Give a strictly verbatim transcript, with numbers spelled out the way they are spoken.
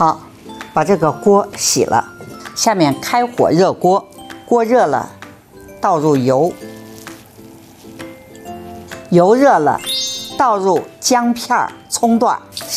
好，把这个锅洗了，下面开火热锅，锅热了，倒入油，油热了，倒入姜片、葱段，